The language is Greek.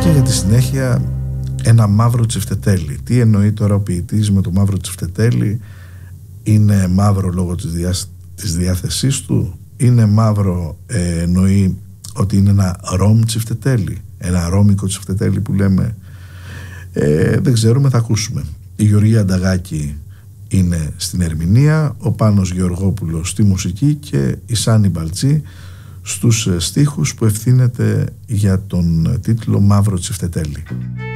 Και για τη συνέχεια ένα μαύρο τσιφτετέλι. Τι εννοεί τώρα ο ποιητής με το μαύρο τσιφτετέλι? Είναι μαύρο λόγω της διάθεσής του? Είναι μαύρο, εννοεί ότι είναι ένα ρομ τσιφτετέλι, ένα ρόμικο τσιφτετέλι που λέμε? Δεν ξέρουμε, θα ακούσουμε. Η Γεωργία Ανταγάκη είναι στην ερμηνεία, ο Πάνος Γεωργόπουλος στη μουσική και η Σάνι Μπαλτσή στους στίχους, που ευθύνεται για τον τίτλο Μαύρο Τσιφτετέλι.